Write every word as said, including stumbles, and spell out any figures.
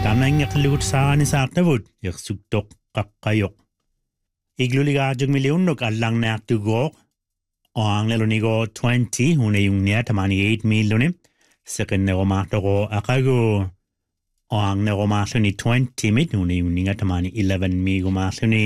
Kamangaklut saan isaartavut irsuktoq qaqqayoq. Igluligaajug miljonok allang naaqtugoq. Oanglelunigo twenty hunayungnia eight miljonim. Seqinneromaartoqo aqagu. Oangnero maarluni twenty mit hunayungninga eleven miigumaarluni.